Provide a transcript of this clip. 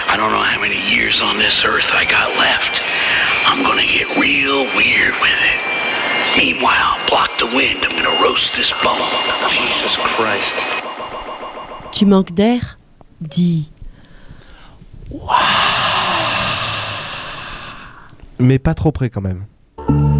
I don't know how many years on this earth I got left. I'm gonna get real weird with it. Meanwhile, block the wind, I'm gonna roast this bone. Jesus Christ. Tu manques d'air ? Dis. Mais pas trop près quand même.